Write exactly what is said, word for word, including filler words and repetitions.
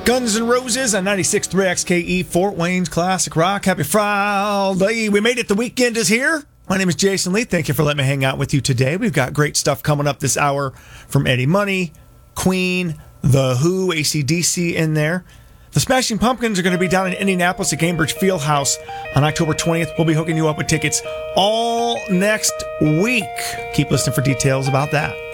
Guns N' Roses on ninety-six point three X K E, Fort Wayne's Classic Rock. Happy Friday. We made it. The weekend is here. My name is Jason Lee. Thank you for letting me hang out with you today. We've got great stuff coming up this hour from Eddie Money, Queen, The Who, A C D C in there. The Smashing Pumpkins are going to be down in Indianapolis at Gainbridge Fieldhouse on October twentieth. We'll be hooking you up with tickets all next week. Keep listening for details about that.